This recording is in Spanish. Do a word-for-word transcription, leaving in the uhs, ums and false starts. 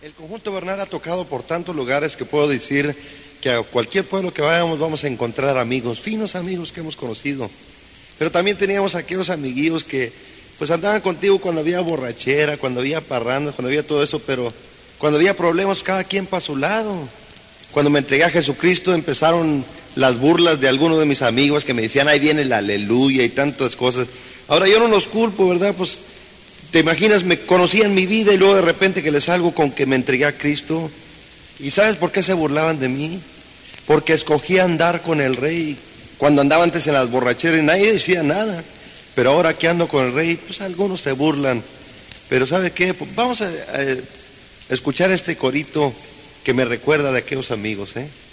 El conjunto Bernal ha tocado por tantos lugares que puedo decir que a cualquier pueblo que vayamos vamos a encontrar amigos, finos amigos que hemos conocido. Pero también teníamos aquellos amiguillos que pues andaban contigo cuando había borrachera, cuando había parrandas, cuando había todo eso, pero cuando había problemas cada quien para su lado. Cuando me entregué a Jesucristo empezaron las burlas de algunos de mis amigos que me decían, ahí viene el aleluya y tantas cosas. Ahora yo no los culpo, ¿verdad? Pues te imaginas, me conocían mi vida y luego de repente que les salgo con que me entregué a Cristo. ¿Y sabes por qué se burlaban de mí? Porque escogí andar con el Rey. Cuando andaba antes en las borracheras nadie decía nada. Pero ahora que ando con el Rey, pues algunos se burlan. Pero ¿sabe qué? Pues vamos a, a escuchar este corito que me recuerda de aquellos amigos, ¿eh?